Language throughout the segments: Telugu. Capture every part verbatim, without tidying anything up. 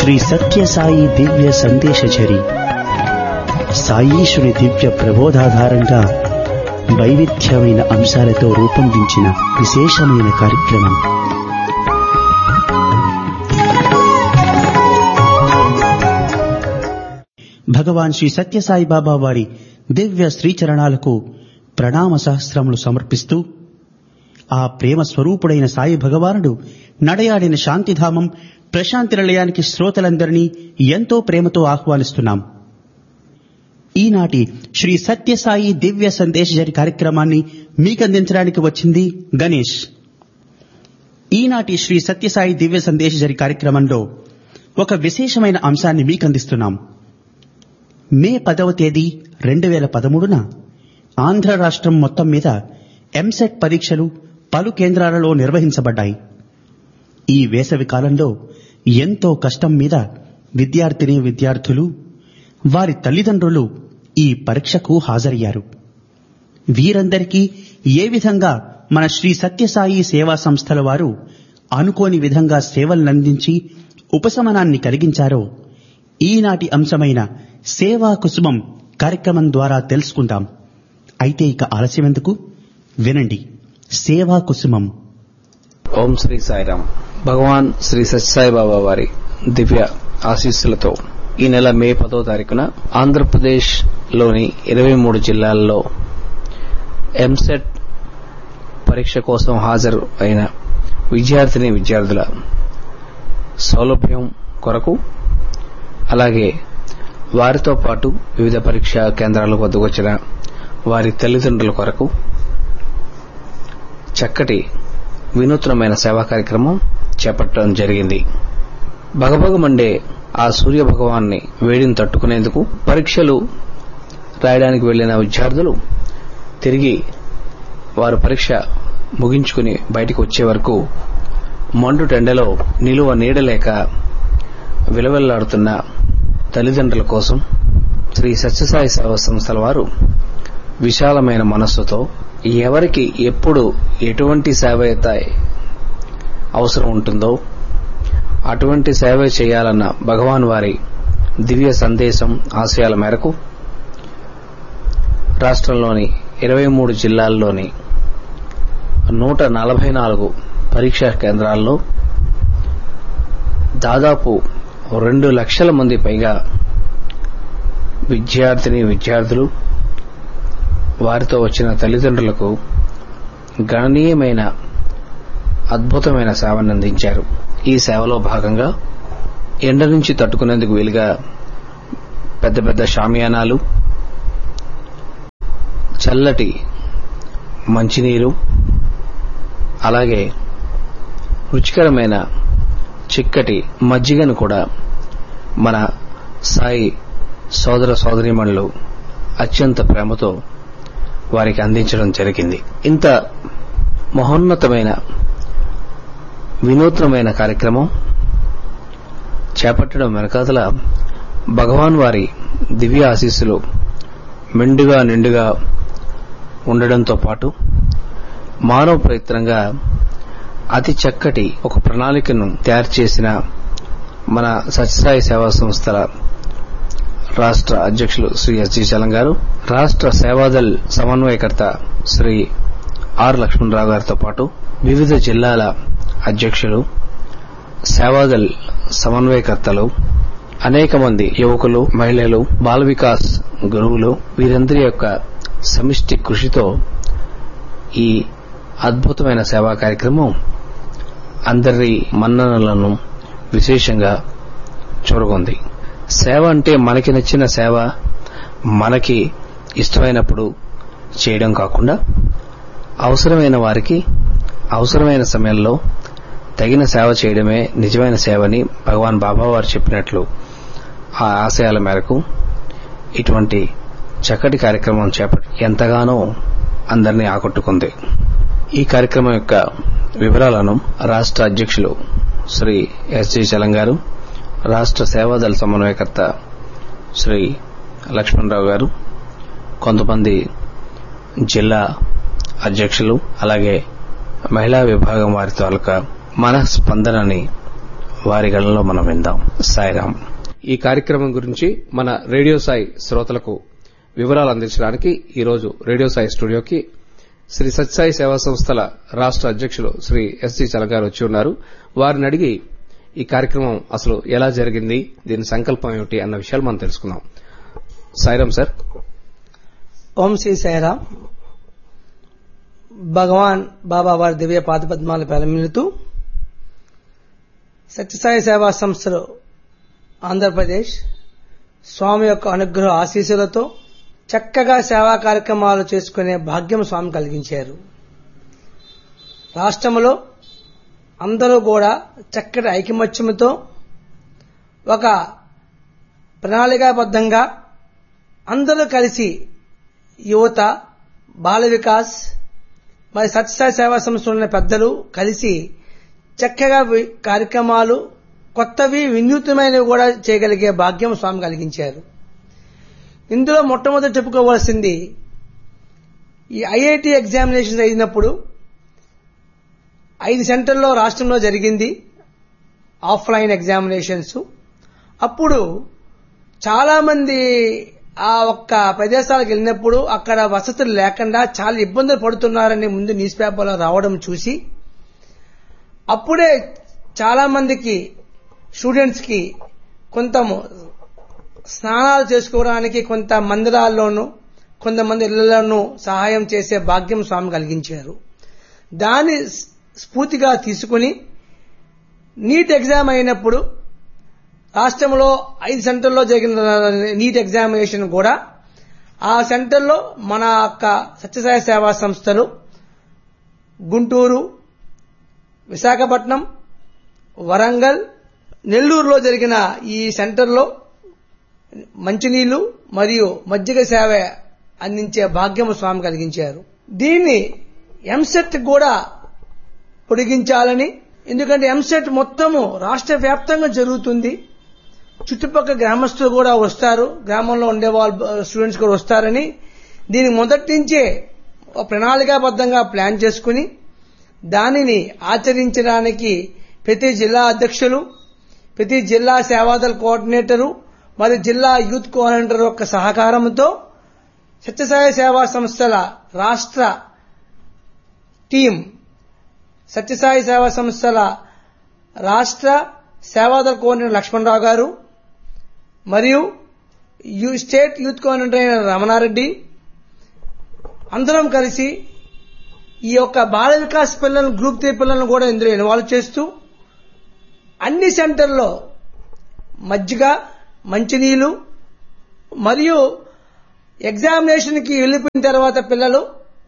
శ్రీ సత్యసాయి దివ్య సందేశచరి సాయీశుని దివ్య ప్రబోధాధారంగా వైవిధ్యమైన అంశాలతో రూపొందించిన విశేషమైన కార్యక్రమం. భగవాన్ శ్రీ సత్యసాయి బాబా వారి దివ్య శ్రీచరణాలకు ప్రణామ సహస్రములు సమర్పిస్తూ, ఆ ప్రేమ స్వరూపుడైన సాయి భగవానుడు నడయాడిన శాంతిధామం ప్రశాంతి నిలయానికి శ్రోతలందరినీ ఎంతో ప్రేమతో ఆహ్వానిస్తున్నాం. ఈనాటి శ్రీ సత్యసాయి దివ్య సందేశజరి కార్యక్రమాన్ని మీకందించడానికి వచ్చింది గణేష్. ఈనాటి శ్రీ సత్యసాయి దివ్య సందేశజరి కార్యక్రమంలో ఒక విశేషమైన అంశాన్ని మీకందిస్తున్నాం. మే పదవ తేదీ రెండు వేల పదమూడున ఆంధ్ర రాష్ట్రం మొత్తం మీద ఎంసెట్ పరీక్షలు పలు కేంద్రాలలో నిర్వహించబడ్డాయి. ఈ వేసవి కాలంలో ఎంతో కష్టం మీద విద్యార్థిని విద్యార్థులు, వారి తల్లిదండ్రులు ఈ పరీక్షకు హాజరయ్యారు. వీరందరికీ ఏ విధంగా మన శ్రీ సత్యసాయి సేవా సంస్థల వారు అనుకోని విధంగా సేవలనందించి ఉపశమనాన్ని కలిగించారో ఈనాటి అంశమైన సేవా కుసుమం కార్యక్రమం ద్వారా తెలుసుకుందాం. అయితే ఇక ఆలస్యమెందుకు, వినండి సేవా కుసుమం. ఓం శ్రీ సాయిరాం. భగవాన్ శ్రీ సత్యసాయి బాబా వారి దివ్య ఆశీస్సులతో ఈ నెల మే పదో తారీఖున ఆంధ్రప్రదేశ్ లోని ఇరవై మూడు జిల్లాల్లో ఎంసెట్ పరీక్ష కోసం హాజరు అయిన విద్యార్థిని విద్యార్థుల సౌలభ్యం కొరకు, అలాగే వారితో పాటు వివిధ పరీక్షా కేంద్రాల వద్దకు వచ్చిన వారి తల్లిదండ్రుల కొరకు చక్కటి వినూత్నమైన సేవా కార్యక్రమం చేపట్టడం జరిగింది. భగభగమండే ఆ సూర్య భగవాన్ని వేడిని తట్టుకునేందుకు పరీక్షలు రాయడానికి వెళ్లిన విద్యార్థులు తిరిగి వారు పరీక్ష ముగించుకుని బయటికి వచ్చే వరకు మండుటెండలో నిలువ నీడలేక విలవిల్లాడుతున్న తల్లిదండ్రుల కోసం శ్రీ సత్యసాయి సేవా సంస్థల వారు విశాలమైన మనస్సుతో ఎవరికి ఎప్పుడు ఎటువంటి సేవ అయితే అవసరం ఉంటుందో అటువంటి సేవ చేయాలన్న భగవాన్ వారి దివ్య సందేశం ఆశయాల మేరకు రాష్ట్రంలోని ఇరవై మూడు జిల్లాల్లోని నూట నలభై నాలుగు పరీక్షా కేంద్రాల్లో దాదాపు రెండు లక్షల మంది పైగా విద్యార్థిని విద్యార్థులు, వారితో వచ్చిన తల్లిదండ్రులకు గణనీయమైన అద్భుతమైన సేవను అందించారు. ఈ సేవలో భాగంగా ఎండ నుంచి తట్టుకునేందుకు వీలుగా పెద్ద పెద్ద షామియానాలు, చల్లటి మంచినీరు, అలాగే రుచికరమైన చిక్కటి మజ్జిగను కూడా మన సాయి సోదర సోదరీమణులు అత్యంత ప్రేమతో వారికి అందించడం జరిగింది. ఇంత మహోన్నతమైన వినూత్నమైన కార్యక్రమం చేపట్టడం వెనకాతల భగవాన్ వారి దివ్య ఆశీస్సులు మెండుగా నిండుగా ఉండడంతో పాటు మానవ ప్రయత్నంగా అతి చక్కటి ఒక ప్రణాళికను తయారు చేసిన మన సత్యసాయి సేవా సంస్థల రాష్ట్ర అధ్యక్షులు శ్రీ ఎస్ జి చలం గారు, రాష్ట్ర సేవాదల్ సమన్వయకర్త శ్రీ ఆర్ లక్ష్మణరావు గారితో పాటు వివిధ జిల్లాల అధ్యక్షులు, సేవాదల్ సమన్వయకర్తలు, అనేక మంది యువకులు, మహిళలు, బాల వికాస్ గురువులు, వీరందరి యొక్క సమిష్టి కృషితో ఈ అద్భుతమైన సేవా కార్యక్రమం అందరి మన్ననలను విశేషంగా చూరగొంది. సేవ అంటే మనకి నచ్చిన సేవ మనకి ఇష్టమైనప్పుడు చేయడం కాకుండా అవసరమైన వారికి అవసరమైన సమయంలో తగిన సేవ చేయడమే నిజమైన సేవని భగవాన్ బాబా వారు చెప్పినట్లు ఆ ఆశయాల మేరకు ఇటువంటి చక్కటి కార్యక్రమం చేపట్టి ఎంతగానో అందరినీ ఆకట్టుకుంది. ఈ కార్యక్రమం యొక్క వివరాలను రాష్ట్ర అధ్యక్షులు శ్రీ ఎస్ జి చలం గారు, రాష్ట్ర సేవాదళ సమన్వయకర్త శ్రీ లక్ష్మణరావు గారు, కొంతమంది జిల్లా అధ్యక్షులు, అలాగే మహిళా విభాగం వారి తాలూకా మన స్పందనని వారి గళంలో మనం విందాం. సాయిరాం. ఈ కార్యక్రమం గురించి మన రేడియో సాయి శ్రోతలకు వివరాలు అందించడానికి ఈరోజు రేడియో సాయి స్టూడియోకి శ్రీ సత్యసాయి సేవా సంస్థల రాష్ట్ర అధ్యక్షులు శ్రీ ఎస్జి చలగారు వచ్చి ఉన్నారు. వారిని అడిగి ఈ కార్యక్రమం అసలు ఎలా జరిగింది, దీని సంకల్పం ఏమిటి అన్న విషయాలు మనం తెలుసుకుందాం. సాయిరాం సార్. ఓం శ్రీ సాయిరాం. భగవాన్ బాబా వారి దివ్య పాదపద్మాలు ప్రారంభిస్తూ సత్యసాయి సేవా సంస్థలు ఆంధ్రప్రదేశ్ స్వామి యొక్క అనుగ్రహ ఆశీస్సులతో చక్కగా సేవా కార్యక్రమాలు చేసుకునే భాగ్యం స్వామి కలిగించారు. రాష్ట్రంలో అందరూ కూడా చక్కటి ఐకమత్యంతో ఒక ప్రణాళికాబద్ధంగా అందరూ కలిసి యువత, బాల వికాస్ మరి సత్యసాయి సేవా సంస్థలు ఉన్న పెద్దలు కలిసి చక్కగా కార్యక్రమాలు కొత్తవి వినూత్నమైనవి కూడా చేయగలిగే భాగ్యం స్వామి కలిగించారు. ఇందులో మొట్టమొదటి చెప్పుకోవాల్సింది ఈ ఐఐటి ఎగ్జామినేషన్స్ అయినప్పుడు ఐదు సెంటర్లో రాష్ట్రంలో జరిగింది ఆఫ్లైన్ ఎగ్జామినేషన్స్. అప్పుడు చాలా మంది ఆ ఒక్క ప్రదేశాలకు వెళ్ళినప్పుడు అక్కడ వసతులు లేకుండా చాలా ఇబ్బందులు పడుతున్నారని ముందు న్యూస్ పేపర్లో రావడం చూసి అప్పుడే చాలా మందికి స్టూడెంట్స్ కి కొంత స్నానాలు చేసుకోవడానికి కొంత మందిరాల్లోనూ కొంతమంది ఇళ్లలోనూ సహాయం చేసే భాగ్యం స్వామి కలిగించారు. దాని స్ఫూర్తిగా తీసుకుని నీట్ ఎగ్జామ్ అయినప్పుడు రాష్ట్రంలో ఐదు సెంటర్లో జరిగిన నీట్ ఎగ్జామినేషన్ కూడా ఆ సెంటర్లో మన యొక్క సత్యసాయి సేవా సంస్థలు గుంటూరు, విశాఖపట్నం, వరంగల్, నెల్లూరులో జరిగిన ఈ సెంటర్లో మంచినీళ్లు మరియు మజ్జిగ సేవ అందించే భాగ్యము స్వామి కలిగించారు. దీన్ని ఎంసెట్ కూడా పొడిగించాలని, ఎందుకంటే ఎంసెట్ మొత్తము రాష్ట్ర వ్యాప్తంగా జరుగుతుంది. చుట్టుపక్కల గ్రామస్తులు కూడా వస్తారు, గ్రామంలో ఉండే వాళ్ళు స్టూడెంట్స్ కూడా వస్తారని దీన్ని మొదటి నుంచే ప్రణాళికాబద్ధంగా ప్లాన్ చేసుకుని దానిని ఆచరించడానికి ప్రతి జిల్లా అధ్యక్షులు, ప్రతి జిల్లా సేవాదళ కోఆర్డినేటరు మరియు జిల్లా యూత్ కోఆర్డినేటర్ యొక్క సహకారంతో సత్యసాయి సేవా సంస్థల రాష్ట్ర టీం, సత్యసాయి సేవా సంస్థల రాష్ట్ర సేవాదళ కోఆర్డినేటర్ లక్ష్మణరావు గారు మరియు స్టేట్ యూత్ కోఆర్డినేటర్ అయిన రమణారెడ్డి అందరం కలిసి ఈ యొక్క బాల వికాస్ పిల్లలను, గ్రూప్ త్రీ పిల్లలను కూడా ఇందులో ఇన్వాల్వ్ చేస్తూ అన్ని సెంటర్లో మజ్జిగ, మంచినీళ్లు మరియు ఎగ్జామినేషన్ కి వెళ్లిపోయిన తర్వాత పిల్లలు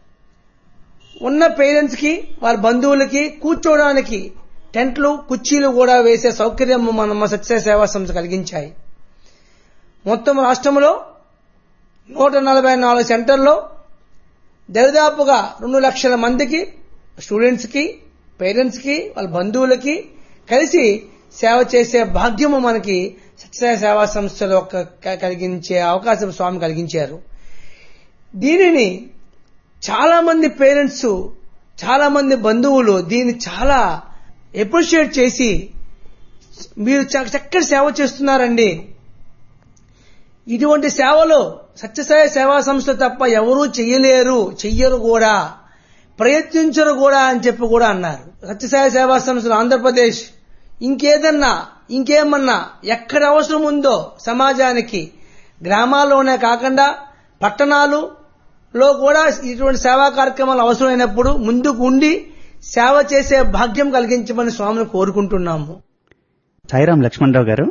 ఉన్న పేరెంట్స్ కి వారి బంధువులకి కూర్చోవడానికి టెంట్లు, కుర్చీలు కూడా వేసే సౌకర్యం మన సత్యసాయి సేవా సంస్థ కలిగించాయి. మొత్తం రాష్ట్రంలో నూట నలభై నాలుగు సెంటర్లో దాదాపుగా రెండు లక్షల మందికి స్టూడెంట్స్ కి, పేరెంట్స్ కి, వాళ్ళ బంధువులకి కలిసి సేవ చేసే భాగ్యము మనకి సత్యసాయి సేవా సంస్థలో కలిగించే అవకాశం స్వామి కలిగించారు. దీనిని చాలా మంది పేరెంట్స్, చాలా మంది బంధువులు దీన్ని చాలా అప్రిషియేట్ చేసి మీరు చక్కటి సేవ చేస్తున్నారండి, ఇటువంటి సేవలు సత్యసాయి సేవా సంస్థ తప్ప ఎవరూ చెయ్యలేరు, చెయ్యరు కూడా, ప్రయత్నించరు కూడా అని చెప్పి కూడా అన్నారు. సత్యసాయి సేవా సంస్థలు ఆంధ్రప్రదేశ్ ఇంకేదన్నా ఇంకేమన్నా ఎక్కడ అవసరం ఉందో సమాజానికి గ్రామాల్లోనే కాకుండా పట్టణాలులో కూడా ఇటువంటి సేవా కార్యక్రమాలు అవసరమైనప్పుడు ముందుకు ఉండి సేవ చేసే భాగ్యం కలిగించమని స్వామిని కోరుకుంటున్నాము. సాయిరాం లక్ష్మణరావు గారు,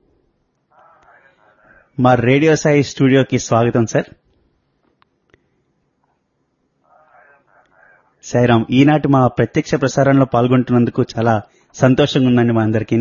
మా రేడియో సాయి స్టూడియోకి స్వాగతం సార్. సాయిరాం, ఈనాటి మా ప్రత్యక్ష ప్రసారంలో పాల్గొంటున్నందుకు చాలా సంతోషంగా ఉందండి మా అందరికీ.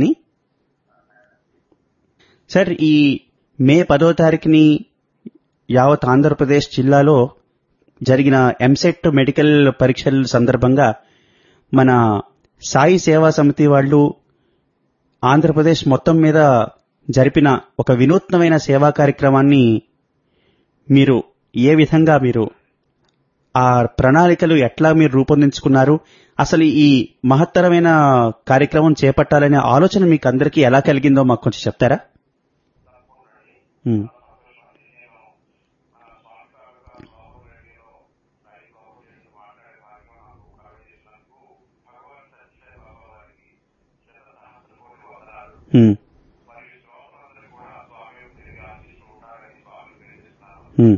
సార్, ఈ మే పదో తారీఖుని యావత్ ఆంధ్రప్రదేశ్ జిల్లాలో జరిగిన ఎంసెట్ మెడికల్ పరీక్షల సందర్భంగా మన సాయి సేవా సమితి వాళ్ళు ఆంధ్రప్రదేశ్ మొత్తం మీద జరిపిన ఒక వినూత్నమైన సేవా కార్యక్రమాన్ని మీరు ఏ విధంగా మీరు ఆ ప్రణాళికలు ఎట్లా మీరు రూపొందించుకున్నారు? అసలు ఈ మహత్తరమైన కార్యక్రమం చేపట్టాలనే ఆలోచన మీకు అందరికీ ఎలా కలిగిందో మాకు కొంచెం చెప్తారా? ఉమ్. ఉమ్. ఉమ్.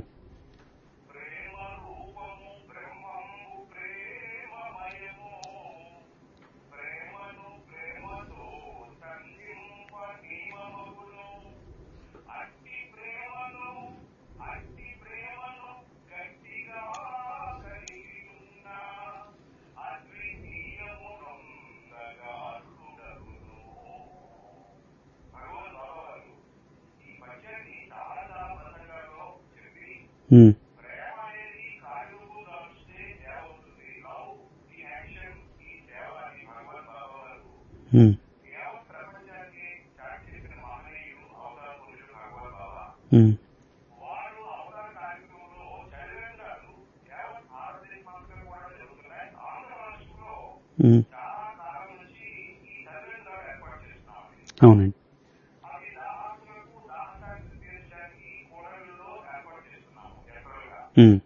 ఉమ్. ఉమ్. ఉమ్. ఉమ్. అవునండి. ఉమ్.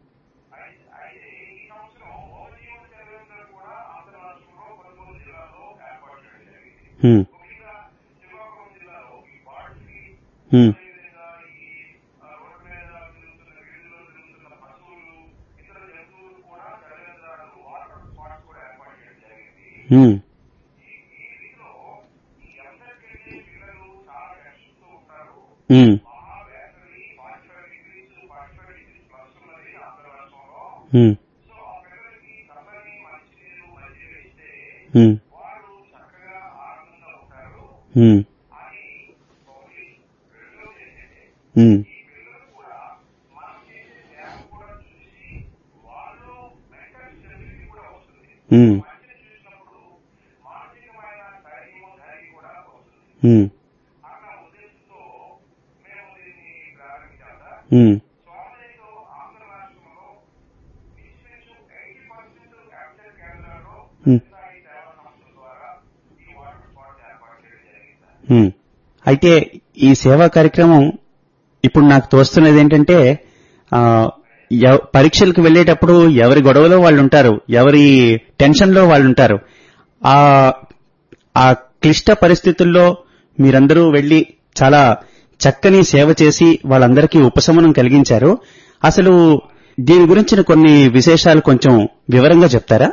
ఉమ్. ఉమ్. ఉమ్. ఉమ్. ఉమ్. ఉమ్. ఉమ్. ఉమ్. ఉమ్. ఉమ్. ఉమ్. ఉమ్. ఉమ్. అయితే ఈ సేవా కార్యక్రమం ఇప్పుడు నాకు తోస్తున్నది ఏంటంటే ఆ, ఎవ- పరీక్షలకు వెళ్ళేటప్పుడు ఎవరి గొడవలో వాళ్ళు ఉంటారు, ఎవరి టెన్షన్లో వాళ్ళు ఉంటారు. ఆ ఆ క్లిష్ట పరిస్థితుల్లో మీరందరూ వెళ్లి చాలా చక్కని సేవ చేసి వాళ్ళందరికీ ఉపశమనం కలిగించారు. అసలు దీని గురించిన కొన్ని విశేషాలు కొంచెం వివరంగా చెప్తారా?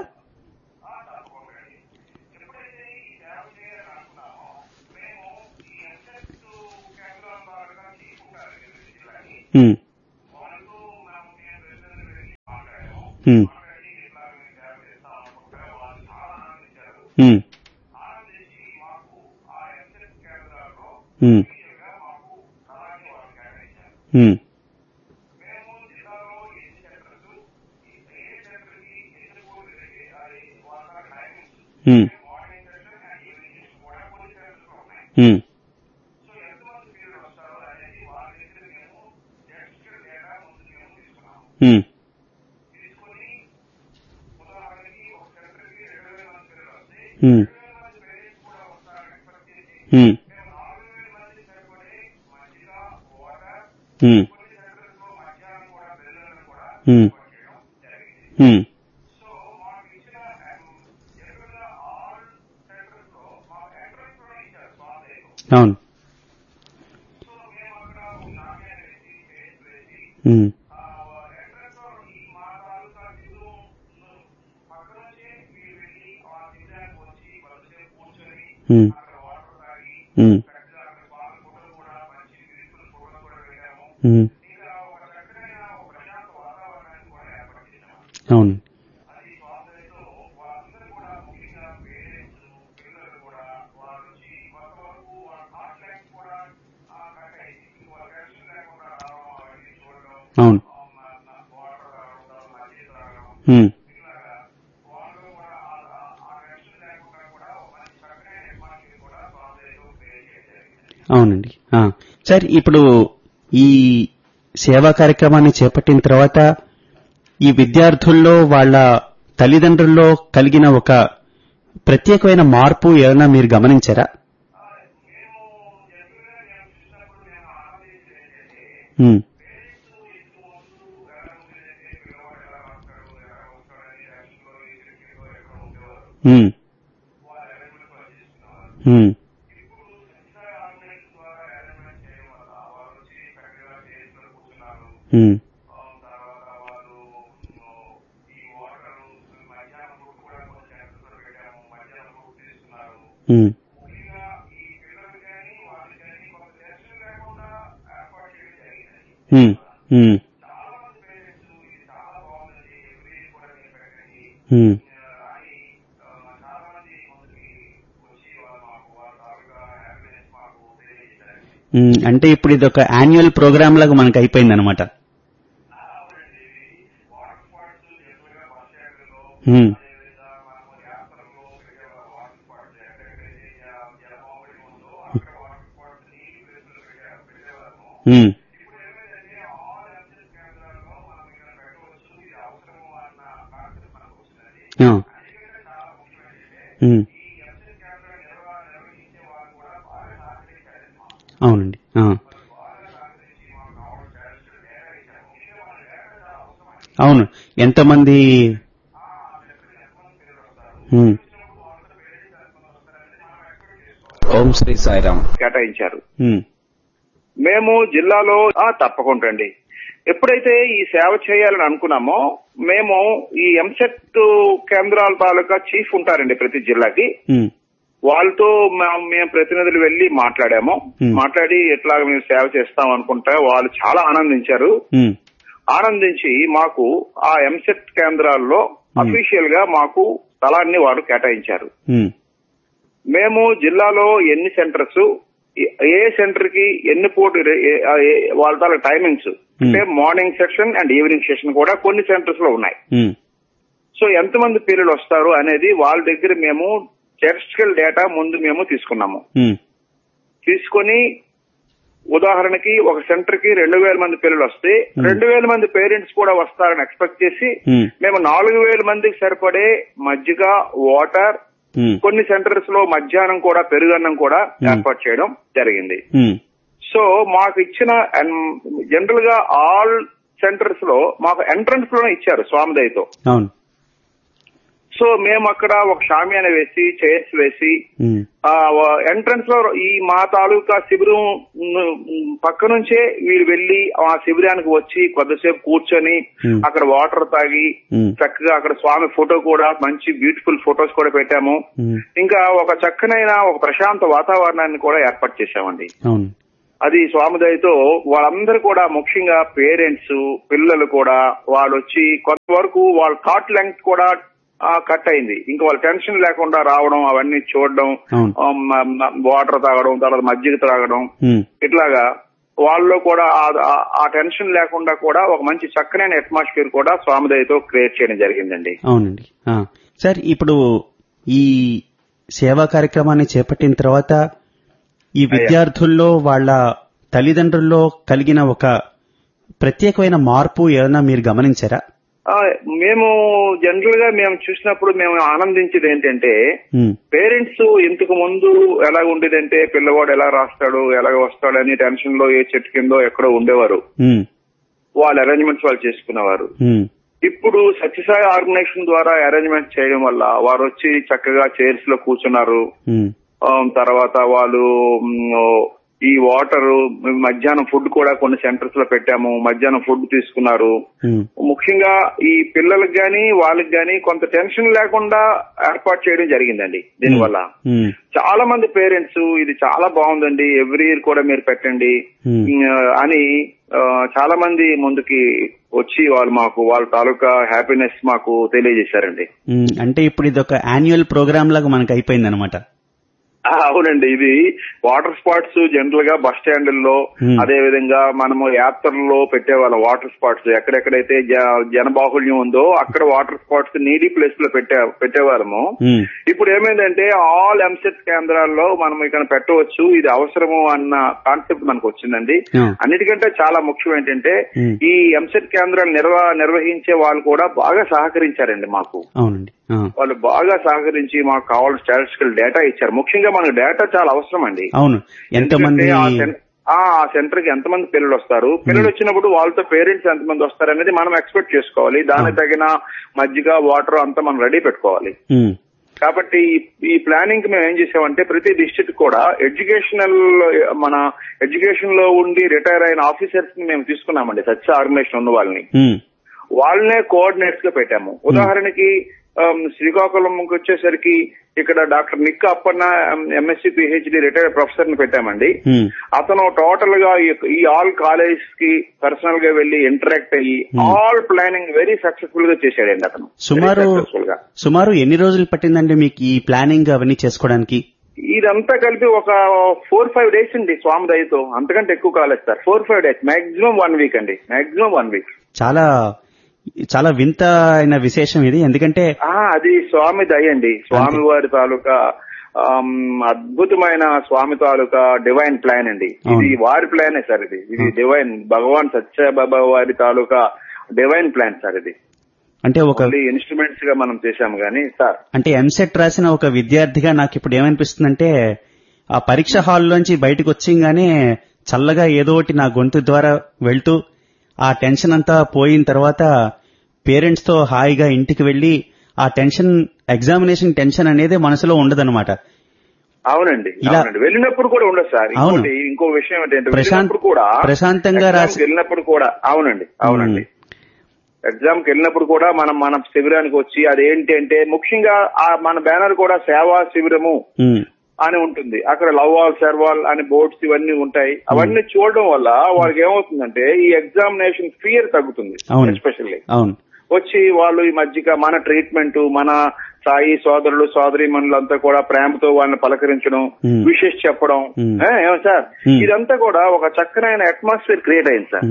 ఉమ్. ఉమ్. ఉమ్. ఉమ్. ఉమ్. ఉమ్. ఉమ్. ఉమ్. ఉమ్. ఉమ్. ఉమ్. ఉమ్. ఉమ్. అవును. ఉమ్. ఉమ్. ఉమ్. ఉమ్. అవును. అవును. ఉమ్. అవునండి. ఆ, సార్ ఇప్పుడు ఈ సేవా కార్యక్రమాన్ని చేపట్టిన తర్వాత ఈ విద్యార్థుల్లో వాళ్ళ తల్లిదండ్రుల్లో కలిగిన ఒక ప్రత్యేకమైన మార్పు ఏమైనా మీరు గమనించారా? ఉమ్, ఉమ్, ఉమ్, ఉమ్, ఉమ్, ఉమ్, ఉమ్, ఉమ్, ఉమ్, అంటే ఇప్పుడు ఇది ఒక యాన్యువల్ ప్రోగ్రామ్ లాగా మనకు అయిపోయింది అనమాట. ఉమ్, ఉమ్, ఆ, ఉమ్, అవునండి. ఆ, అవును. ఎంతమంది? ఉమ్, ఓం శ్రీ సాయిరామ్. కేటాయించారు. ఉమ్, మేము జిల్లాలో ఆ, తప్పకుండా అండి. ఎప్పుడైతే ఈ సేవ చేయాలని అనుకున్నామో మేము ఈ ఎంసెట్ కేంద్రాల తాలూకా చీఫ్ ఉంటారండి ప్రతి జిల్లాకి. ఉమ్, వాళ్ళతో మా- మేము ప్రతినిధులు వెళ్లి మాట్లాడాము. Hmm. మాట్లాడి ఎట్లా మేము సేవ చేస్తాం అనుకుంటే వాళ్ళు చాలా ఆనందించారు. ఉమ్, ఆనందించి మాకు ఆ ఎంసెట్ కేంద్రాల్లో Hmm. అఫీషియల్ గా మాకు స్థలాన్ని వారు కేటాయించారు. ఉమ్, మేము జిల్లాలో ఎన్ని సెంటర్స్, ఏ సెంటర్ కి ఎన్ని పోటీ, వాళ్ళ తాలూకా టైమింగ్స్ అంటే morning session and evening session కూడా కొన్ని సెంటర్స్ లో ఉన్నాయి. ఉమ్, సో ఎంతమంది పిల్లలు వస్తారు అనేది వాళ్ళ దగ్గర మేము స్టాటిస్టికల్ డేటా ముందు మేము తీసుకున్నాము. ఉమ్, తీసుకొని ఉదాహరణకి ఒక సెంటర్ కి రెండు వేల మంది పిల్లలు వస్తే రెండు వేల మంది పేరెంట్స్ కూడా వస్తారని ఎక్స్పెక్ట్ చేసి ఉమ్, మేము నాలుగు వేల మందికి సరిపడే మజ్జిగ, వాటర్, ఉమ్, కొన్ని సెంటర్స్ లో మధ్యాహ్నం కూడా పెరుగన్నం కూడా ఏర్పాటు చేయడం జరిగింది. ఉమ్, సో మాకు ఇచ్చిన జనరల్ గా ఆల్ సెంటర్స్ లో మాకు ఎంట్రన్స్ లోనే ఇచ్చారు స్వామిదయతో. అవును. సో మేము అక్కడ ఒక షామియానా వేసి చైర్స్ వేసి ఉమ్, ఎంట్రన్స్ లో ఈ మా తాలూకా శిబిరం పక్క నుంచే వీళ్ళు వెళ్లి ఆ శిబిరానికి వచ్చి కొద్దిసేపు కూర్చొని Hmm. అక్కడ వాటర్ తాగి Hmm. చక్కగా అక్కడ స్వామి ఫోటో కూడా మంచి బ్యూటిఫుల్ ఫొటోస్ కూడా పెట్టాము. ఉమ్, ఇంకా ఒక చక్కనైన ఒక ప్రశాంత వాతావరణాన్ని కూడా ఏర్పాటు చేశామండి. అవును. అది స్వామిదయతో వాళ్ళందరూ కూడా ముఖ్యంగా పేరెంట్స్, పిల్లలు కూడా వాళ్ళు వచ్చి కొంతవరకు వాళ్ళ థాట్ లెంగ్త్ కూడా కట్ అయింది. ఇంకా వాళ్ళ టెన్షన్ లేకుండా రావడం, అవన్నీ చూడడం, అవును. వాటర్ తాగడం, తర్వాత మజ్జిగ తాగడం, ఉమ్, ఇట్లాగా వాళ్ళలో కూడా ఆ- ఆ- ఆ టెన్షన్ లేకుండా కూడా ఒక మంచి చక్కనైన అట్మాస్ఫియర్ కూడా స్వామిదయతో క్రియేట్ చేయడం జరిగిందండి. అవునండి. ఆ, సార్, ఇప్పుడు ఈ సేవా కార్యక్రమాన్ని చేపట్టిన తర్వాత ఈ విద్యార్థుల్లో వాళ్ళ తల్లిదండ్రుల్లో కలిగిన ఒక ప్రత్యేకమైన మార్పు ఏమైనా మీరు గమనించారా? ఆ, మేము జనరల్ గా మేము చూసినప్పుడు మేము ఆనందించేది ఏంటంటే ఉమ్, పేరెంట్స్ ఇంతకు ముందు ఎలా ఉండేదంటే పిల్లవాడు ఎలా రాస్తాడు, ఎలా వస్తాడు అని టెన్షన్ లో ఏ చెట్టు కిందో ఎక్కడో ఉండేవారు. ఉమ్, వాళ్ళ అరేంజ్మెంట్స్ వాళ్ళు చేసుకునేవారు. ఉమ్, ఇప్పుడు సత్యసాయి ఆర్గనైజేషన్ ద్వారా అరేంజ్మెంట్ చేయడం వల్ల వారు వచ్చి చక్కగా చైర్స్ లో కూర్చున్నారు. ఉమ్, ఆ, తర్వాత వాళ్ళు మ్, ఈ వాటర్, మధ్యాహ్నం ఫుడ్ కూడా కొన్ని సెంటర్స్ లో పెట్టాము. మధ్యాహ్నం ఫుడ్ తీసుకున్నారు. ఉమ్, ముఖ్యంగా ఈ పిల్లలకు గాని వాళ్ళకి గాని కొంత టెన్షన్ లేకుండా ఏర్పాటు చేయడం జరిగిందండి. దీనివల్ల ఉమ్, చాలా మంది పేరెంట్స్ ఇది చాలా బాగుందండి, ఎవ్రీ ఇయర్ కూడా మీరు పెట్టండి ఉమ్, అని ఆ, చాలా మంది ముందుకి వచ్చి వాళ్ళు మాకు వాళ్ళ తాలూకా హ్యాపీనెస్ మాకు తెలియజేశారండి. ఉమ్, అంటే ఇప్పుడు ఇది ఒక యాన్యువల్ ప్రోగ్రామ్ లాగా మనకు అయిపోయింది అనమాట. అవునండి, ఇది వాటర్ స్పాట్స్ జనరల్ గా బస్ స్టాండ్ల్లో అదే విధంగా మనము యాత్రల్లో పెట్టేవాళ్ళం. వాటర్ స్పాట్స్ ఎక్కడెక్కడైతే జనబాహుళ్యం ఉందో అక్కడ వాటర్ స్పాట్స్ నీడీ ప్లేస్ లో పెట్టే పెట్టేవాళ్ళము. ఇప్పుడు ఏమైందంటే ఆల్ ఎంసెట్ కేంద్రాల్లో మనం ఇక్కడ పెట్టవచ్చు, ఇది అవసరము అన్న కాన్సెప్ట్ మనకు వచ్చిందండి. అన్నిటికంటే చాలా ముఖ్యం ఏంటంటే ఈ ఎంసెట్ కేంద్రాలు నిర్వ నిర్వహించే వాళ్ళు కూడా బాగా సహకరించారండి మాకు. అవునండి, వాళ్ళు బాగా సహకరించి మాకు కావాల్సిన స్టాటిస్టికల్ డేటా ఇచ్చారు. ముఖ్యంగా మనకు డేటా చాలా అవసరం అండి. అవును, ఎంతమంది ఆ సెంటర్ కి ఎంతమంది పిల్లలు వస్తారు, పిల్లలు వచ్చినప్పుడు వాళ్ళతో పేరెంట్స్ ఎంతమంది వస్తారు అనేది మనం ఎక్స్పెక్ట్ చేసుకోవాలి. దానికి తగిన మజ్జిగ వాటర్ అంతా మనం రెడీ పెట్టుకోవాలి. కాబట్టి ఈ ప్లానింగ్ కి మేము ఏం చేసామంటే ప్రతి డిస్ట్రిక్ట్ కూడా ఎడ్యుకేషనల్ మన ఎడ్యుకేషన్ లో ఉండి రిటైర్ అయిన ఆఫీసర్స్ ని మేము తీసుకున్నామండి. సచ్ ఆర్గనైజేషన్ ఉన్న వాళ్ళని వాళ్ళనే కోఆర్డినేట్స్ గా పెట్టాము. ఉదాహరణకి శ్రీకాకుళంకి వచ్చేసరికి ఇక్కడ doctor నిక్క Appanna MSc PhD retired professor ని పెట్టామండి. అతను టోటల్ గా ఈ ఆల్ కాలేజ్ కి పర్సనల్ గా వెళ్లి ఇంటరాక్ట్ అయ్యి ఆల్ ప్లానింగ్ వెరీ సక్సెస్ఫుల్ గా చేశాడండి అతను. సుమారు సుమారు ఎన్ని రోజులు పట్టిందండి మీకు ఈ ప్లానింగ్ అవన్నీ చేసుకోవడానికి? ఇదంతా కలిపి ఒక ఫోర్ ఫైవ్ డేస్ అండి స్వామి దయతో, అంతకంటే ఎక్కువ కాలేదు sir. Four five days maximum one week అండి, మాక్సిమం వన్ వీక్. చాలా చాలా వింత అయిన విశేషం ఇది, ఎందుకంటే అది స్వామి దయ అండి. స్వామి వారి తాలూకా అద్భుతమైన స్వామి తాలూకా డివైన్ ప్లాన్ అండి. ఇది వారి ప్లానే సార్, ఇది ఇది డివైన్ భగవాన్ సత్యబాబా వారి తాలూకా డివైన్ ప్లాన్ సార్. ఇది అంటే ఒక ఇన్స్ట్రుమెంట్స్ గా మనం చేశాము కానీ సార్, అంటే ఎంసెట్ రాసిన ఒక విద్యార్థిగా నాకు ఇప్పుడు ఏమనిపిస్తుందంటే ఆ పరీక్ష హాల్లోంచి బయటకు వచ్చేగానే చల్లగా ఏదో ఒకటి నా గొంతు ద్వారా వెళ్తూ ఆ టెన్షన్ అంతా పోయిన తర్వాత పేరెంట్స్ తో హాయిగా ఇంటికి వెళ్లి ఆ టెన్షన్ ఎగ్జామినేషన్ టెన్షన్ అనేది మనసులో ఉండదన్నమాట. అవునండి, వెళ్ళినప్పుడు కూడా ఉండదు సార్. అవును, ఇంకో విషయం ఏంటంటే వెళ్ళినప్పుడు కూడా ప్రశాంతంగా రాసి వెళ్ళినప్పుడు కూడా అవునండి అవునండి ఎగ్జామ్ కి వెళ్ళినప్పుడు కూడా మనం మన శిబిరానికి వచ్చి అదేంటి అంటే ముఖ్యంగా మన బ్యానర్ కూడా సేవా శిబిరము అని ఉంటుంది. అక్కడ లవ్ ఆల్ సర్వాల్ అనే బోర్డ్స్ ఇవన్నీ ఉంటాయి. అవన్నీ చూడడం వల్ల వాళ్ళకి ఏమవుతుందంటే ఈ ఎగ్జామినేషన్ ఫియర్ తగ్గుతుంది. ఎస్పెషల్లీ వచ్చి వాళ్ళు ఈ మధ్యగా మన ట్రీట్మెంట్, మన సాయి సోదరులు సోదరీమణులంతా కూడా ప్రేమతో వాళ్ళని పలకరించడం, విషెస్ చెప్పడం, ఏమో సార్ ఇదంతా కూడా ఒక చక్కనైన అట్మాస్ఫియర్ క్రియేట్ అయింది సార్.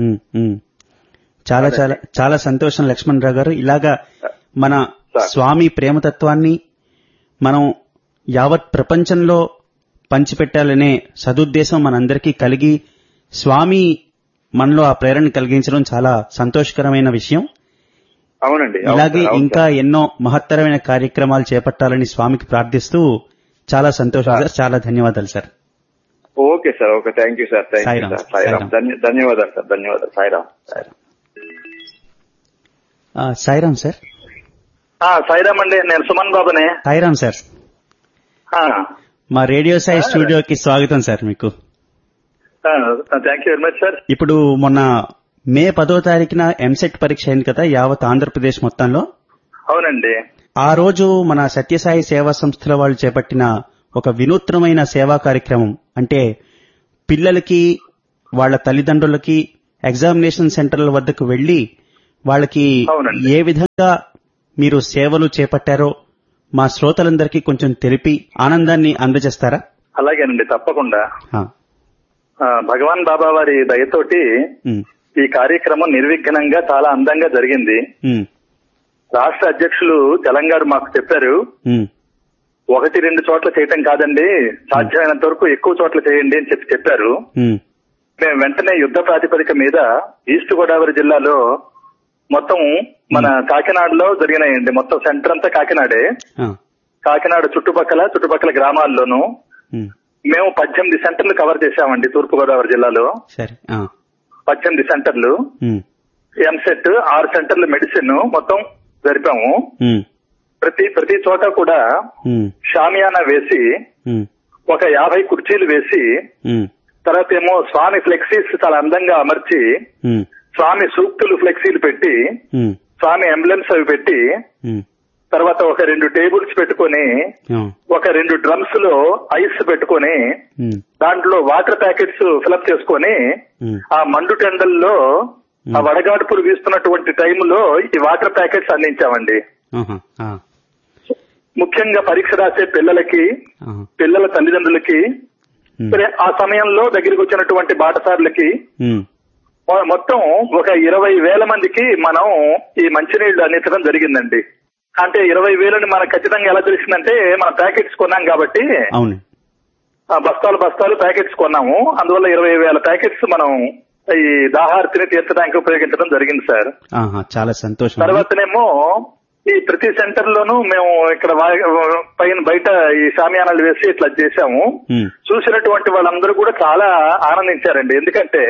చాలా చాలా చాలా సంతోషం లక్ష్మణ్ రావు గారు. ఇలాగా మన స్వామి ప్రేమతత్వాన్ని మనం యావత్ ప్రపంచంలో పంచిపెట్టాలనే సదుద్దేశం మనందరికీ కలిగి స్వామి మనలో ఆ ప్రేరణ కలిగించడం చాలా సంతోషకరమైన విషయం. అవునండి, ఇలాగే ఇంకా ఎన్నో మహత్తరమైన కార్యక్రమాలు చేపట్టాలని స్వామికి ప్రార్థిస్తూ చాలా సంతోషం సార్. చాలా ధన్యవాదాలు sir. Okay sir, okay, thank you sir. Thank you sir. Sairam, ధన్యవాదాలు సార్. ధన్యవాదాలు. సాయిరామ్. సాయిరామ్ సార్. సాయిరామ్ అండి, నేను సుమన్ బాబునే. సాయిరామ్ సార్, మా రేడియో సాయి స్టూడియోకి స్వాగతం సార్. మీకు thank you very much sir. ఇప్పుడు మొన్న మే పదో తారీఖున ఎంసెట్ పరీక్ష అయింది కదా యావత్ ఆంధ్రప్రదేశ్ మొత్తంలో. అవునండి. ఆ రోజు మన సత్యసాయి సేవా సంస్థల వాళ్ళు చేపట్టిన ఒక వినూత్నమైన సేవా కార్యక్రమం, అంటే పిల్లలకి వాళ్ళ తల్లిదండ్రులకి ఎగ్జామినేషన్ సెంటర్ల వద్దకు వెళ్లి వాళ్ళకి ఏ విధంగా మీరు సేవలు చేపట్టారో మా శ్రోతలందరికీ కొంచెం తెలిపి ఆనందాన్ని అందజేస్తారా? అలాగేనండి, తప్పకుండా. భగవాన్ బాబా వారి దయతోటి ఈ కార్యక్రమం నిర్విఘ్నంగా చాలా అందంగా జరిగింది. రాష్ట్ర అధ్యక్షులు తెలంగాణ మాకు చెప్పారు, ఒకటి రెండు చోట్ల చేయటం కాదండి, సాధ్యమైనంత వరకు ఎక్కువ చోట్ల చేయండి అని చెప్పి చెప్పారు. మేము వెంటనే యుద్ధ ప్రాతిపదిక మీద ఈస్ట్ గోదావరి జిల్లాలో మొత్తం మన కాకినాడలో జరిగినాయండి. మొత్తం సెంటర్ అంతా కాకినాడే. కాకినాడ చుట్టుపక్కల చుట్టుపక్కల గ్రామాల్లోనూ మేము పద్దెనిమిది సెంటర్లు కవర్ చేశామండి. తూర్పు గోదావరి జిల్లాలో పద్దెనిమిది సెంటర్లు, ఎంసెట్ ఆరు సెంటర్లు మెడిసిన్ మొత్తం జరిపాము. ప్రతి ప్రతి చోట కూడా షామియానా వేసి ఒక యాభై కుర్చీలు వేసి తర్వాత ఏమో స్వామి ఫ్లెక్సీస్ చాలా అందంగా అమర్చి స్వామి సూక్తులు ఫ్లెక్సీలు పెట్టి స్వామి ఎంబ్లెమ్స్ అవి పెట్టి తర్వాత ఒక రెండు టేబుల్స్ పెట్టుకుని ఒక రెండు డ్రమ్స్ లో ఐస్ పెట్టుకుని దాంట్లో వాటర్ ప్యాకెట్స్ ఫిలప్ చేసుకుని ఆ మండు టెండల్లో ఆ వడగాడుపులు వీస్తున్నటువంటి టైంలో ఈ వాటర్ ప్యాకెట్స్ అందించామండి. ముఖ్యంగా పరీక్ష రాసే పిల్లలకి, పిల్లల తల్లిదండ్రులకి, ఆ సమయంలో దగ్గరికి వచ్చినటువంటి బాటసారులకి మొత్తం ఒక ఇరవై వేల మందికి మనం ఈ మంచినీళ్లు అందించడం జరిగిందండి. అంటే ఇరవై వేలని మనకు ఖచ్చితంగా ఎలా తెలిసిందంటే మన ప్యాకెట్స్ కొన్నాం కాబట్టి, బస్తాలు బస్తాలు ప్యాకెట్స్ కొన్నాము, అందువల్ల ఇరవై వేల ప్యాకెట్స్ మనం ఈ దాహార్తిని తీర్చడానికి ఉపయోగించడం జరిగింది సార్. చాలా సంతోషం. తర్వాతనేమో ఈ ప్రతి సెంటర్ లోనూ మేము ఇక్కడ పైన బయట ఈ షామియానాలు వేసి ఇట్లా చేశాము. చూసినటువంటి వాళ్ళందరూ కూడా చాలా ఆనందించారండి. ఎందుకంటే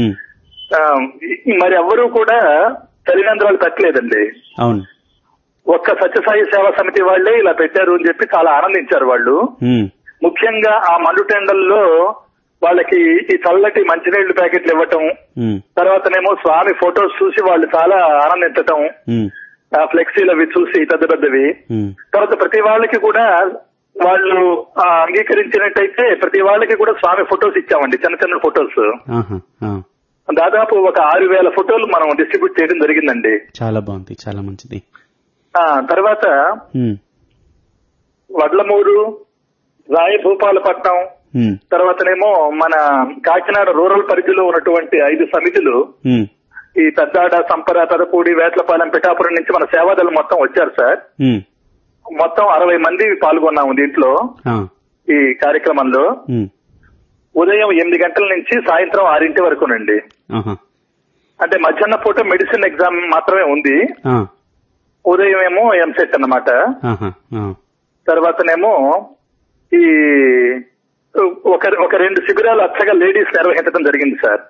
మరి ఎవ్వరూ కూడా తల్లిదండ్రులు పెట్టలేదండి. అవును, ఒక్క సత్యసాయి సేవా సమితి వాళ్లే ఇలా పెట్టారు అని చెప్పి చాలా ఆనందించారు వాళ్ళు. ముఖ్యంగా ఆ మండుటెండల్లో వాళ్ళకి ఈ చల్లటి మంచినీళ్లు ప్యాకెట్లు ఇవ్వటం, తర్వాతనేమో స్వామి ఫొటోస్ చూసి వాళ్ళు చాలా ఆనందించటం, ఫ్లెక్సీలు అవి చూసి పెద్ద పెద్దవి. తర్వాత ప్రతి వాళ్ళకి కూడా వాళ్ళు అంగీకరించినట్టయితే ప్రతి వాళ్ళకి కూడా స్వామి ఫొటోస్ ఇచ్చామండి, చిన్న చిన్న ఫొటోస్. దాదాపు ఒక ఆరు వేల ఫోటోలు మనం డిస్ట్రిబ్యూట్ చేయడం జరిగిందండి. చాలా బాగుంది, చాలా మంచిది. తర్వాత వడ్లమూరు, రాయభూపాలపట్నం, తర్వాతనేమో మన కాకినాడ రూరల్ పరిధిలో ఉన్నటువంటి ఐదు సమితులు, ఈ పెద్దాడ, సంపర, పెదపూడి, వేట్లపాలెం, పిఠాపురం నుంచి మన సేవాదళం మొత్తం వచ్చారు సార్. మొత్తం అరవై మంది పాల్గొన్నాము దీంట్లో. ఈ కార్యక్రమంలో ఉదయం ఎనిమిది గంటల నుంచి సాయంత్రం ఆరింటి వరకునండి. అంటే మధ్యాహ్న పూట మెడిసిన్ ఎగ్జామ్ మాత్రమే ఉంది, ఉదయం ఏమో ఎంసెట్ అన్నమాట. తర్వాతనేమో ఈ ఒక ఒక రెండు శిబిరాలు అచ్చగా లేడీస్ నిర్వహించడం జరిగింది సార్.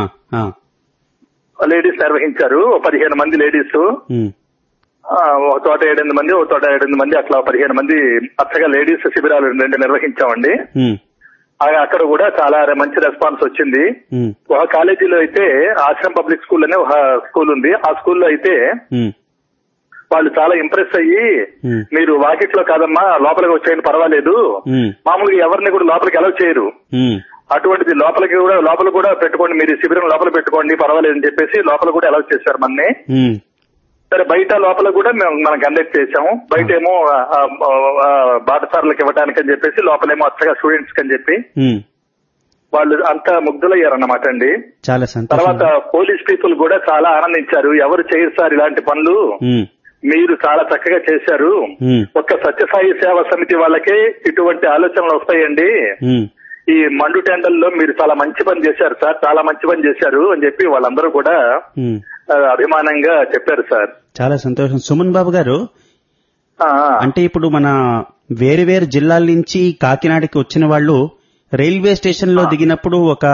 లేడీస్ నిర్వహించారు, పదిహేను మంది లేడీస్, ఒక తోట ఏడెనిమిది మంది, ఒక తోట ఏడెనిమిది మంది, అట్లా పదిహేను మంది అచ్చగా లేడీస్ శిబిరాలు రెండు నిర్వహించామండి. అక్కడ కూడా చాలా మంచి రెస్పాన్స్ వచ్చింది. ఒక కాలేజీలో అయితే ఆశ్రమ్ పబ్లిక్ స్కూల్ అనే ఒక స్కూల్ ఉంది, ఆ స్కూల్లో అయితే వాళ్ళు చాలా ఇంప్రెస్ అయ్యి, మీరు వాకిట్లో కాదమ్మా లోపలికి వచ్చేయండి పర్వాలేదు, మామూలుగా ఎవరిని కూడా లోపలికి అలౌ చేయరు, అటువంటిది లోపలికి కూడా లోపల కూడా పెట్టుకోండి, మీరు శిబిరం లోపల పెట్టుకోండి పర్వాలేదు అని చెప్పేసి లోపల కూడా అలౌ చేశారు మనని. సరే బయట లోపల కూడా మేము మనం కండక్ట్ చేసాము. బయట ఏమో బాటసారులకు ఇవ్వడానికి అని చెప్పేసి, లోపలేమో అచ్చగా స్టూడెంట్స్ అని చెప్పి వాళ్ళు అంతా ముగ్ధులయ్యారన్నమాట అండి. చాలా తర్వాత పోలీస్ పీపుల్ కూడా చాలా ఆనందించారు. ఎవరు చేయరు సార్ ఇలాంటి పనులు, మీరు చాలా చక్కగా చేశారు, ఒక్క సత్యసాయి సేవా సమితి వాళ్ళకే ఇటువంటి ఆలోచనలు వస్తాయండి, ఈ మండు టెండల్లో మీరు చాలా మంచి పని చేశారు సార్, చాలా మంచి పని చేశారు అని చెప్పి వాళ్ళందరూ కూడా అభిమానంగా చెప్పారు సార్. చాలా సంతోషం. సుమన్ బాబు గారు, అంటే ఇప్పుడు మన వేరు వేరు జిల్లాల నుంచి కాకినాడకి వచ్చిన వాళ్ళు రైల్వే స్టేషన్ లో దిగినప్పుడు ఒక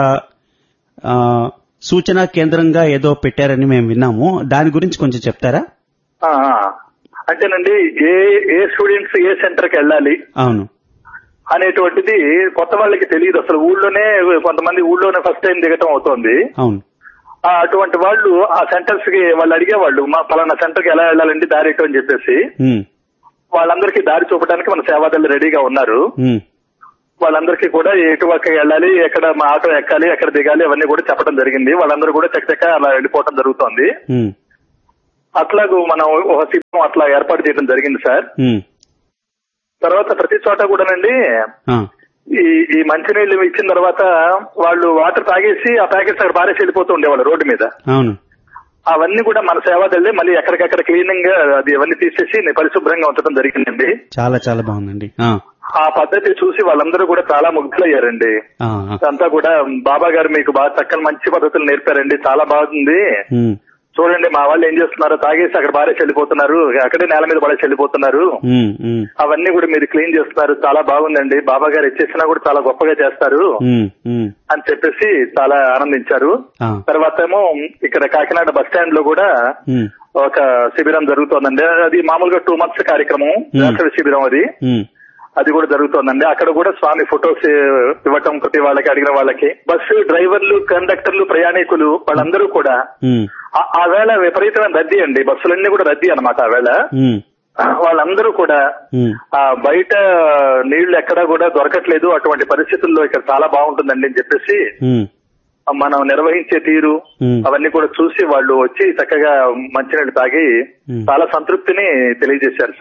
సూచనా కేంద్రంగా ఏదో పెట్టారని మేము విన్నాము, దాని గురించి కొంచెం చెప్తారా? అంటేనండి, ఏ ఏ స్టూడెంట్స్ ఏ సెంటర్ కి వెళ్ళాలి అవును అనేటువంటిది కొత్త వాళ్ళకి తెలియదు. అసలు ఊళ్ళోనే కొంతమంది ఊళ్ళోనే ఫస్ట్ టైం దిగటం అవుతోంది. అవును, అటువంటి వాళ్ళు ఆ సెంటర్స్ కి వాళ్ళు అడిగేవాళ్ళు, మా పలానా సెంటర్ కి ఎలా వెళ్ళాలండి దారి అని చెప్పేసి. వాళ్ళందరికీ దారి చూపడానికి మన సేవాదళ్ళు రెడీగా ఉన్నారు. వాళ్ళందరికీ కూడా ఎటువైపు వెళ్ళాలి, ఎక్కడ మా ఆటో ఎక్కాలి, ఎక్కడ దిగాలి అవన్నీ కూడా చెప్పడం జరిగింది. వాళ్ళందరూ కూడా చక్కచక్క అలా వెళ్ళిపోవడం జరుగుతోంది. అట్లాగూ మనం ఒక శిబిరం అట్లా ఏర్పాటు చేయడం జరిగింది సార్. తర్వాత ప్రతి చోట కూడానండి ఈ ఈ మంచినీళ్లు ఇచ్చిన తర్వాత వాళ్ళు వాటర్ తాగేసి ఆ ప్యాకెట్స్ అక్కడ పారేసి వెళ్ళిపోతూ ఉండేవాళ్ళు రోడ్డు మీద. అవును, అవన్నీ కూడా మన సేవాదళ్ళే మళ్ళీ ఎక్కడికక్కడ క్లీనింగ్ గా అది అవన్నీ తీసేసి పరిశుభ్రంగా ఉంచడం జరిగిందండి. చాలా చాలా బాగుందండి. ఆ పద్ధతి చూసి వాళ్ళందరూ కూడా చాలా ముగ్ధులయ్యారండి. అంతా కూడా బాబా గారు మీకు బాగా చక్కని మంచి పద్ధతులు నేర్పారండి, చాలా బాగుంది, చూడండి మా వాళ్ళు ఏం చేస్తున్నారు, తాగేసి అక్కడ బారేసి వెళ్ళిపోతున్నారు, అక్కడే నేల మీద పడేసి వెళ్ళిపోతున్నారు, అవన్నీ కూడా మీరు క్లీన్ చేస్తున్నారు, చాలా బాగుందండి, బాబా గారు ఇచ్చేసినా కూడా చాలా గొప్పగా చేస్తారు అని చెప్పేసి చాలా ఆనందించారు. తర్వాత ఏమో ఇక్కడ కాకినాడ బస్ స్టాండ్ లో కూడా ఒక శిబిరం జరుగుతోందండి. అది మామూలుగా టూ మంత్స్ కార్యక్రమం, వేసవి శిబిరం అది అది కూడా జరుగుతోందండి. అక్కడ కూడా స్వామి ఫొటోస్ ఇవ్వటం ప్రతి వాళ్ళకి, అడిగిన వాళ్ళకి. బస్సు డ్రైవర్లు, కండక్టర్లు, ప్రయాణికులు వాళ్ళందరూ కూడా ఆ వేళ విపరీతమైన రద్దీ అండి, బస్సులన్నీ కూడా రద్దీ అన్నమాట ఆ వేళ. వాళ్ళందరూ కూడా ఆ బయట నీళ్లు ఎక్కడా కూడా దొరకట్లేదు, అటువంటి పరిస్థితుల్లో ఇక్కడ చాలా బాగుంటుందండి అని చెప్పేసి మనం నిర్వహించే తీరు అవన్నీ కూడా చూసి వాళ్ళు వచ్చి చక్కగా మంచినీళ్ళు తాగి చాలా సంతృప్తిని తెలియజేశారు సార్.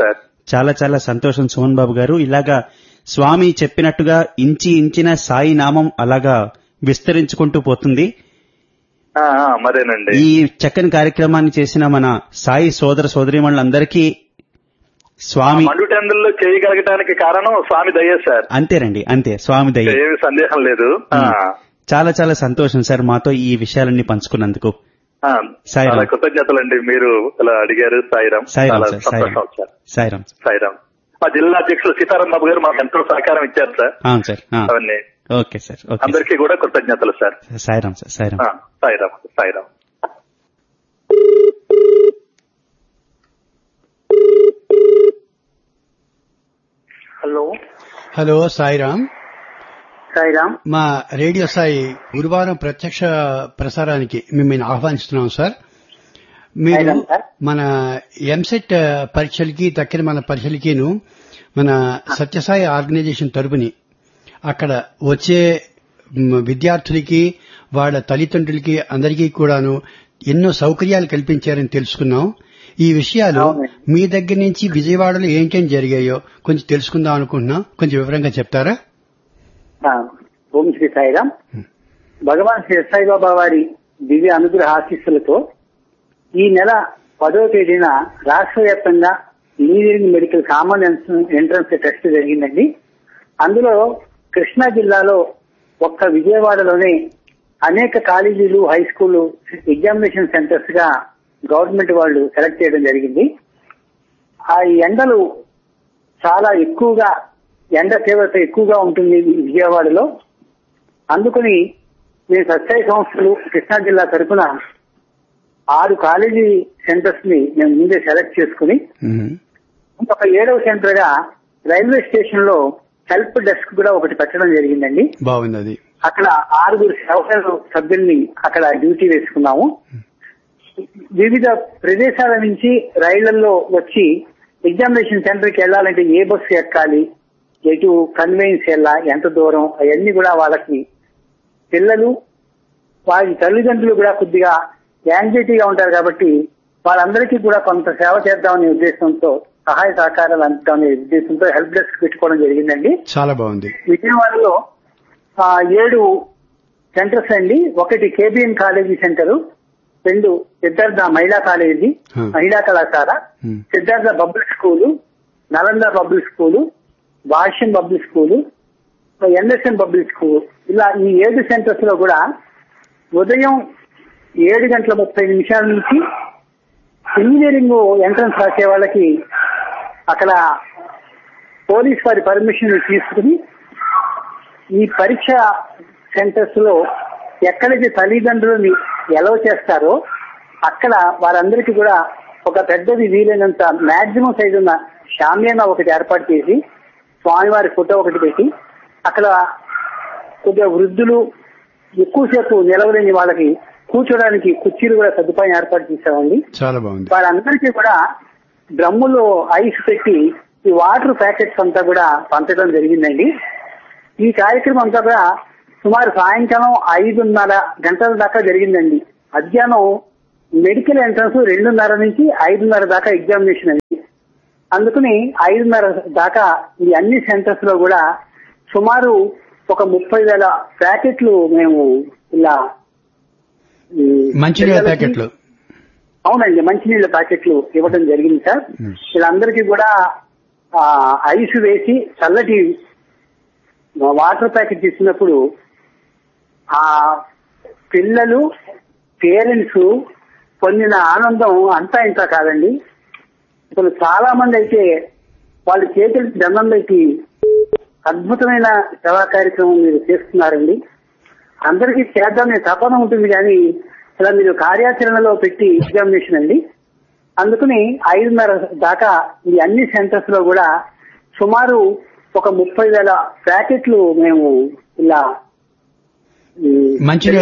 చాలా చాలా సంతోషం సుమన్ బాబు గారు. ఇలాగా స్వామి చెప్పినట్టుగా ఇంచి ఇంచిన సాయి నామం అలాగా విస్తరించుకుంటూ పోతుంది. మరేనండి ఈ చక్కని కార్యక్రమాన్ని చేసిన మన సాయి సోదర సోదరీమణులందరికీ స్వామి మండుటెందుల్లో చేయగలగడానికి కారణం స్వామి దయ సార్. అంతేనండి, అంతే, స్వామి దయ, ఏమి సందేహం లేదు. చాలా చాలా సంతోషం సార్ మాతో ఈ విషయాలన్నీ పంచుకున్నందుకు. చాలా కృతజ్ఞతలండి. మీరు ఇలా అడిగారు. సాయిరాం. సాయిరాం. సాయిరాం. మా జిల్లా అధ్యక్షులు సీతారాం బాబు గారు మాకు ఎంతో సహకారం ఇచ్చారు సార్. అవును సార్. అవన్నీ ఓకే సార్. అందరికీ కూడా కృతజ్ఞతలు sir. Sairam sir. Sairam. Sairam. Sairam. Hello hello Sairam. Sairam. మా రేడియో సాయి గురువారం ప్రత్యక్ష ప్రసారానికి మిమ్మల్ని ఆహ్వానిస్తున్నాం సార్. మీరు మన ఎంసెట్ పరీక్షలకి తక్కిన మన పరీక్షలకిను మన సత్యసాయి ఆర్గనైజేషన్ తరపుని అక్కడ వచ్చే విద్యార్థులకి వాళ్ళ తల్లిదండ్రులకి అందరికీ కూడాను ఎన్నో సౌకర్యాలు కల్పించారని తెలుసుకున్నాం. ఈ విషయాలు మీ దగ్గర నుంచి విజయవాడలో ఏంటేం జరిగాయో కొంచెం తెలుసుకుందాం అనుకుంటున్నాం. కొంచెం వివరంగా చెప్తారా? ఓం శ్రీ సాయిరాం. భగవాన్ శ్రీ సాయిబాబా వారి దివ్య అనుగ్రహ ఆశీస్సులతో ఈ నెల పదో తేదీన రాష్ట్ర వ్యాప్తంగా engineering medical common entrance test జరిగిందండి. అందులో కృష్ణా జిల్లాలో ఒక్క విజయవాడలోనే అనేక కాలేజీలు, హై స్కూళ్లు ఎగ్జామినేషన్ సెంటర్స్ గా గవర్నమెంట్ వాళ్ళు సెలెక్ట్ చేయడం జరిగింది. ఆ ఎండలు చాలా ఎక్కువగా, ఎండ తీవ్రత ఎక్కువగా ఉంటుంది విజయవాడలో. అందుకని మేము సత్సాయి సంస్థలు కృష్ణా జిల్లా తరఫున ఆరు కాలేజీ సెంటర్స్ ని మేము ముందే సెలెక్ట్ చేసుకుని ఒక ఏడవ సెంటర్ గా రైల్వే స్టేషన్ లో హెల్ప్ డెస్క్ కూడా ఒకటి పెట్టడం జరిగిందండి. బాగుంది. అక్కడ ఆరుగురు సేవకుల సభ్యుల్ని అక్కడ డ్యూటీ వేసుకున్నాము. వివిధ ప్రదేశాల నుంచి రైళ్లలో వచ్చి ఎగ్జామినేషన్ సెంటర్ కి వెళ్లాలంటే ఏ బస్సు ఎక్కాలి, ఎటు కన్వెన్స్ ఎలా, ఎంత దూరం, అవన్నీ కూడా వాళ్ళకి పిల్లలు వారి తల్లిదండ్రులు కూడా కొద్దిగా యాంగ్జైటీగా ఉంటారు కాబట్టి వాళ్ళందరికీ కూడా కొంత సేవ చేద్దామనే ఉద్దేశంతో, సహాయ సహకారాలు అందిద్దామనే ఉద్దేశంతో హెల్ప్ డెస్క్ పెట్టుకోవడం జరిగిందండి. చాలా బాగుంది. విజయవాడలో ఏడు సెంటర్స్ అండి. ఒకటి కేబిఎన్ కాలేజీ సెంటర్, రెండు సిద్ధార్థ మహిళా కాలేజీ మహిళా కళాశాల, Siddhartha bubble school, Nalanda bubble school, భాష్యం bubble school, NSN bubble school. ఇలా ఈ ఏడు సెంటర్స్ లో కూడా ఉదయం ఏడు గంటల ముప్పై నిమిషాల నుంచి ఇంజనీరింగ్ ఎంట్రన్స్ రాసే వాళ్ళకి అక్కడ పోలీస్ వారి పర్మిషన్ తీసుకుని ఈ పరీక్ష సెంటర్స్ లో ఎక్కడికి తల్లిదండ్రులని ఎలవ్ చేస్తారో అక్కడ వారందరికీ కూడా ఒక పెద్దది వీలైనంత మాక్సిమం సైజు ఉన్న షామియానా ఒకటి ఏర్పాటు చేసి స్వామివారి ఫోటో ఒకటి పెట్టి అక్కడ కొద్దిగా వృద్ధులు ఎక్కువసేపు నిలవలేని వాళ్ళకి కూర్చోడానికి కుర్చీలు కూడా సదుపాయం ఏర్పాటు చేశామండి. చాలా బాగుంది. వారందరికీ కూడా డ్రమ్ములో ఐస్ పెట్టి ఈ వాటర్ ప్యాకెట్స్ అంతా కూడా పంచడం జరిగిందండి. ఈ కార్యక్రమం అంతా కూడా సుమారు సాయంకాలం ఐదున్నర గంటల దాకా జరిగిందండి. మధ్యాహ్నం మెడికల్ ఎంట్రన్స్ రెండున్నర నుంచి ఐదున్నర దాకా ఎగ్జామినేషన్ అండి. అందుకని ఐదున్నర దాకా ఈ అన్ని సెంటర్స్ లో కూడా సుమారు ఒక ముప్పై వేల ప్యాకెట్లు మేము ఇలా మంచినీళ్ళ ప్యాకెట్లు, అవునండి, మంచినీళ్ళ ప్యాకెట్లు ఇవ్వడం జరిగింది సార్. వీళ్ళందరికీ కూడా ఐస్ వేసి చల్లటి వాటర్ ప్యాకెట్ ఇచ్చినప్పుడు ఆ పిల్లలు, పేరెంట్స్ పొందిన ఆనందం అంతా ఇంత కాదండి. ఇప్పుడు చాలా మంది అయితే వాళ్ళ చేతులకి దండం పెట్టి అద్భుతమైన సేవా కార్యక్రమం మీరు చేస్తున్నారండి. అందరికీ చేద్దామనే తపన ఉంటుంది కానీ ఇలా మీరు కార్యాచరణలో పెట్టి ఎగ్జామినేషన్ అండి. అందుకని ఐదున్నర దాకా ఈ అన్ని సెంటర్స్ లో కూడా సుమారు ఒక ముప్పై వేల ప్యాకెట్లు మేము ఇలా మంచి